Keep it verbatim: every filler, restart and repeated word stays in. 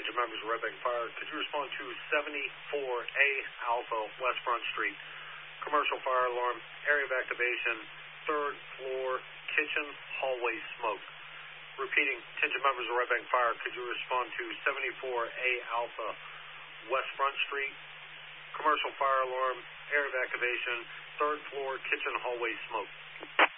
attention members of Red Bank Fire. Could you respond to seventy-four A Alpha, West Front Street? Commercial fire alarm, area of activation, third floor, kitchen, hallway smoke. Repeating, attention members of Red Bank Fire, could you respond to seventy-four A Alpha, West Front Street? Commercial fire alarm, area of activation, third floor, kitchen, hallway smoke.